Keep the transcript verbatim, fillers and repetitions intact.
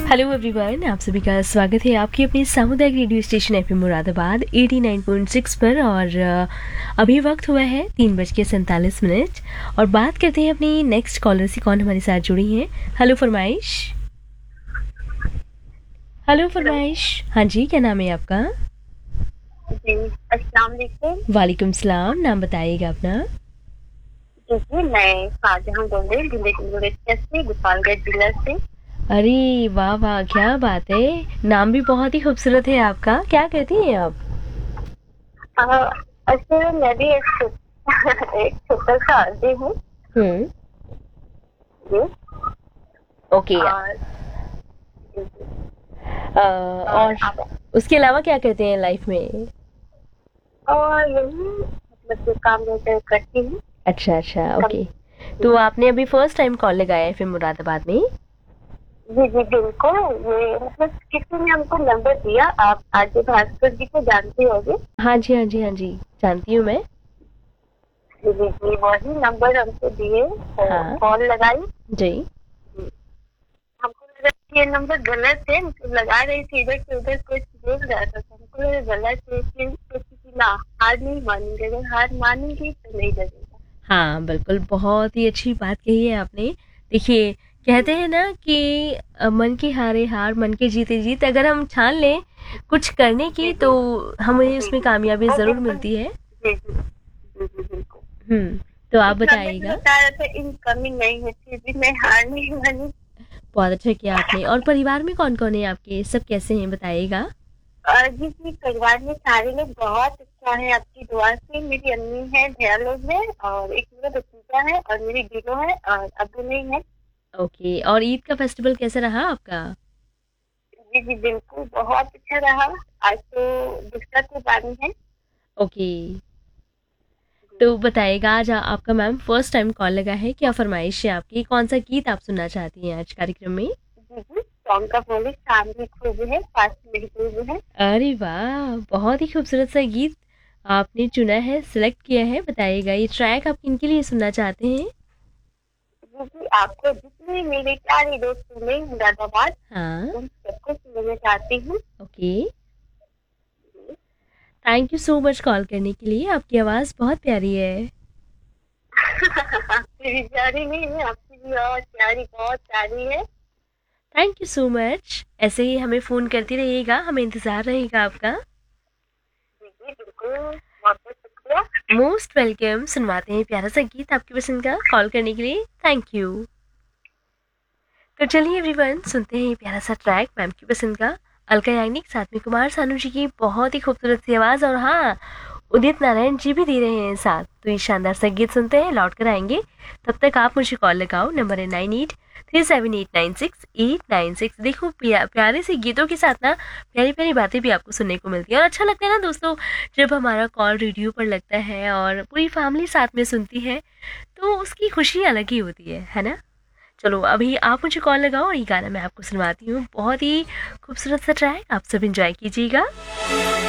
Hello everyone, आप सभी का स्वागत है आपकी अपनी सामुदायिक radio station FM Moradabad eighty nine point six पर। और अ, अभी वक्त हुआ है तीन बज के सैंतालीस मिनट और बात करते हैं अपनी नेक्स्ट कॉलर से। कौन हमारे साथ जुड़ी हैं? हेलो फरमाइश। हेलो फरमाइश। हाँ जी, क्या नाम है आपका? जी, अस्सलाम वालेकुम। वालेकुम सलाम। नाम बताइएगा अपना। जी जी, मैं शाहजहां बोल रही हूँ भिंडी से, गोपालगंज जिला से। अरे वाह वाह, क्या बात है। नाम भी बहुत ही खूबसूरत है आपका। क्या कहती हैं आप? अ, असल मैं भी एक छो- एक छोटा सा आदमी हूँ। हम्म। जी। ओके। और जी, जी, अ, और और आप उसके अलावा क्या करते हैं लाइफ में? और यही मतलब जो काम रहता है करती हूँ। अच्छा अच्छा, कम ओके। तो आपने अभी फर्स्ट टाइम कॉल लगाया है फिर मुरादाबाद में? जी जी बिल्कुल। ये मतलब किसी ने हमको नंबर दिया। आप आरजे भास्कर जी को जानती होगी। हाँ जी हाँ जी हाँ जी, जानती हूँ मैं। जी जी जी, वही नंबर हमको दिए और हाँ कॉल लगाई। जी। हमको लगा कि ये नंबर गलत है, मतलब लगा रही थी इधर से उधर कुछ बोल रहा था, तो हमको लगा गलत है। फिर सोची कि ना, हार नहीं मानेंगे, अगर हार मानेंगी तो नहीं लगेगा। हाँ बिल्कुल, बहुत ही अच्छी बात कही है आपने। देखिए, कहते हैं ना कि अ, मन की हारे हार, मन के जीते जीत। अगर हम ठान लें कुछ करने जी की जी तो हमें जी उसमें जी, कामयाबी वो ज़रूर बिल्कुल। मिलती है। जी जी जी जी बिल्कुल। हम्म। तो आप इस नंबर में बताइएगा। बता रहा था इनकमिंग नहीं है, फिर भी मैं हार नहीं मानी। बहुत अच्छा किया आपने। और परिवार में कौन कौन है आपके? सब कैसे हैं बताइएगा। और जी जी, परिवार में सारे लोग बहुत अच्छा है, आपकी दुआ से। मेरी अम्मी है, भैया लोग हैं, और एक मेरा भतीजा है, और मेरी जीजो है, और अब्बू नहीं है। ओके। और ईद का फेस्टिवल कैसा रहा आपका? जी जी बिल्कुल, बहुत अच्छा रहा। आज तो दूसरा कुर्बानी है। ओके। तो बताइएगा, आज आ- आपका मैम फर्स्ट टाइम कॉल लगा है, क्या फरमाइश है आपकी? कौन सा गीत आप सुनना चाहती हैं आज कार्यक्रम में? जी जी, सॉन्ग का बोले शाम भी खूब है, पास महबूब है। अरे वाह, बहुत ही खूबसूरत सा गीत आपने चुना है, सिलेक्ट किया है। बताइएगा, ये ट्रैक आप किनके लिए सुनना चाहते हैं? जी जी, आपको जितने मेरे प्यारे दोस्त सुने मुरादाबाद, हाँ। उन सबको सुनना चाहती हूँ। Okay. Thank you so much call करने के लिए। आपकी आवाज़ बहुत प्यारी है। मेरी प्यारी नहीं है, आपकी भी बहुत प्यारी, बहुत प्यारी है। Thank you so much. ऐसे ही हमें फ़ोन करती रहिएगा, हमें इंतज़ार रहेगा आपका। जी जी बिल्कुल, बहुत बहुत शुक्रिया। Most welcome. सुनवाते हैं प्यारा सा गीत आपकी पसंद का। कॉल करने के लिए थैंक यू। तो चलिए एवरीवन, सुनते हैं ये प्यारा सा ट्रैक मैम की पसंद का। अलका याग्निक साथ में कुमार सानू जी की बहुत ही खूबसूरत सी आवाज़, और हाँ, उदित नारायण जी भी दे रहे हैं साथ। तो ये शानदार सा गीत सुनते हैं, लौट कर आएंगे। तब तक आप मुझे कॉल लगाओ, नंबर है nine eight three seven eight nine six eight nine six. देखो, प्या, प्यारे से गीतों के साथ ना प्यारी प्यारी बातें भी आपको सुनने को मिलती है, और अच्छा लगता है ना दोस्तों, जब हमारा कॉल रेडियो पर लगता है और पूरी फैमिली साथ में सुनती है, तो उसकी खुशी अलग ही होती है है ना? चलो, अभी आप मुझे कॉल लगाओ और ये गाना मैं आपको सुनवाती हूँ। बहुत ही खूबसूरत सा ट्रैक, आप सब एंजॉय कीजिएगा।